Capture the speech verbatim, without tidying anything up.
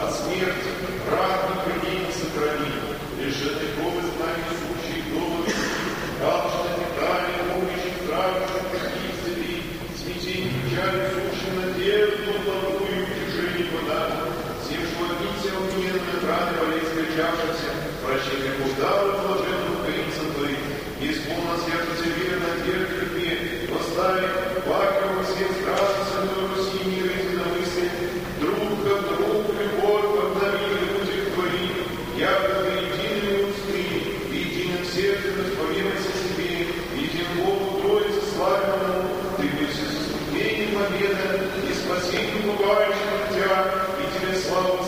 от смерти, ратных людей не сохрани, лишены кровы знаний сущих дома, алчных питания, помощи, стражущих, таких цепей, смятений, печали, сущих надежду, благую, утешение подать, всем, что обидся умеренной раны болезнь чавшихся, прощение ударов блаженных таинцев твоих, исполнен сердце веры, надежды тебе, восставив, вакуум всех страшных самой Руси, мира и единомыслия, друг к другу, любовь, обновили людях твоих, яко ты единый усты, единым сердцем исповедайся себе, единым Богу Троице славяному, ты без искупления победа и спасение бывающих тебя, и тебе славу